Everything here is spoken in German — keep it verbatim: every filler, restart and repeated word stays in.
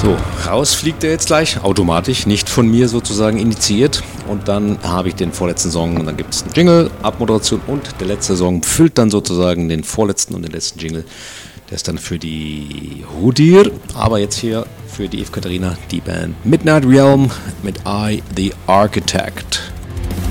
So, raus fliegt er jetzt gleich, automatisch, nicht von mir sozusagen initiiert. Und dann habe ich den vorletzten Song und dann gibt es einen Jingle, Abmoderation und der letzte Song füllt dann sozusagen den vorletzten und den letzten Jingle. Der ist dann für die Hudir, aber jetzt hier für die Eve Katharina, die Band Midnight Realm mit I, the Architect.